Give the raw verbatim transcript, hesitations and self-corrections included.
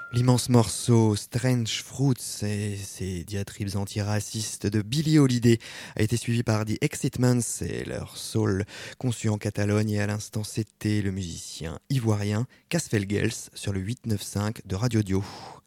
L'immense morceau Strange Fruits et ses diatribes antiracistes de Billie Holiday a été suivi par The Excitements et leur soul conçu en Catalogne, et à l'instant c'était le musicien ivoirien Casfelgels sur le huit neuf cinq de Radio Dio.